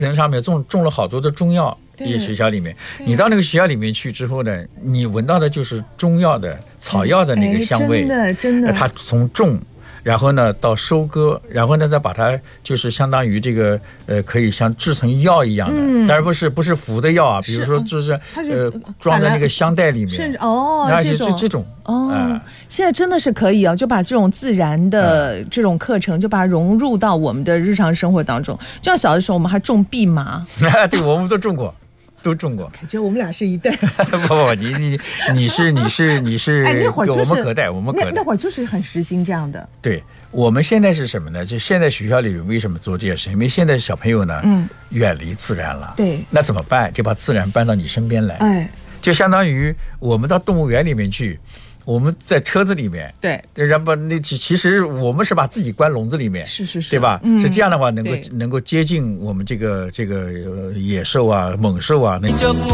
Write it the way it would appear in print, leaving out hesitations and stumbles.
人上面种了好多的中药，一学校里面，你到那个学校里面去之后呢，你闻到的就是中药的草药的那个香味， 真的， 它从种。然后呢，到收割，然后呢，再把它就是相当于这个可以像制成药一样的，当然不是服的药啊，比如说就是装在那个香袋里面， 甚至这种现在真的是可以啊，就把这种自然的这种课程，就把它融入到我们的日常生活当中。就像小的时候，我们还种蓖麻， 对，我们都种过。感觉我们俩是一对。 不，你是， 那会儿就是我们隔代， 那会儿就是很实行这样的。 对，我们现在是什么呢？就现在学校里为什么做这些事？因为现在小朋友呢，远离自然了。对，那怎么办？就把自然搬到你身边来。就相当于我们到动物园里面去。我们在车子里面， 对， 然后其实我们是把自己关笼子里面， 是， 对吧？是这样的话，能够接近我们这个野兽啊、猛兽啊那种。